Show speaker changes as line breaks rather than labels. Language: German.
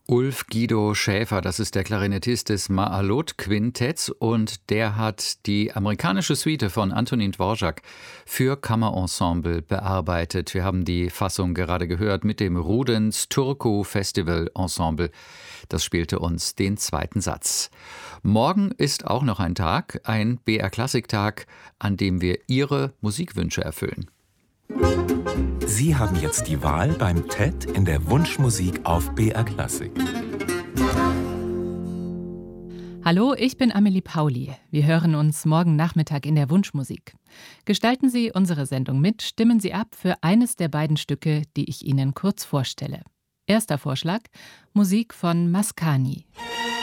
Ulf Guido Schäfer, das ist der Klarinettist des Maalot-Quintetts und der hat die amerikanische Suite von Antonin Dvorak für Kammerensemble bearbeitet. Wir haben die Fassung gerade gehört mit dem Rudens Turku Festival Ensemble. Das spielte uns den zweiten Satz. Morgen ist auch noch ein Tag, ein BR-Klassik-Tag, an dem wir Ihre Musikwünsche erfüllen.
Sie haben jetzt die Wahl beim TED in der Wunschmusik auf BR Klassik.
Hallo, ich bin Amelie Pauli. Wir hören uns morgen Nachmittag in der Wunschmusik. Gestalten Sie unsere Sendung mit, stimmen Sie ab für eines der beiden Stücke, die ich Ihnen kurz vorstelle. Erster Vorschlag: Musik von Mascagni.